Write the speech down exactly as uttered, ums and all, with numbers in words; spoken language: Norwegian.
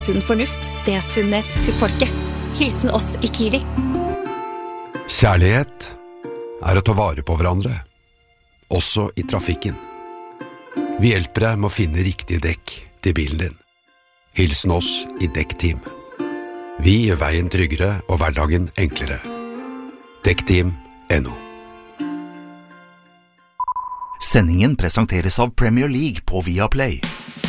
Sunn fornuft, det er sunnhet til folket. Hilsen oss i Kiwi. Kjærlighet er å ta vare på hverandre, også i trafikken. Vi hjelper deg med å finne riktig dekk til bilen din. Hilsen oss i Dekkteam. Vi gjør veien tryggere og hverdagen enklere. Dekkteam punktum no. Sendingen presenteres av Premier League på Viaplay.